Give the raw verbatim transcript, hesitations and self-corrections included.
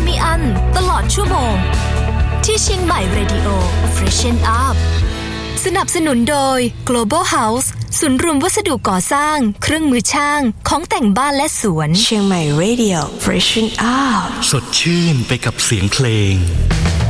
ไม่อั้นตลอดชั่วโมงที่เชียงใหม่ Radio Freshen Up สนับสนุนโดย Global House ศูนย์รวมวัสดุก่อสร้างเครื่องมือช่างของแต่งบ้านและสวนเชียงใหม่ Radio Freshen Up สดชื่นไปกับเสียงเพลง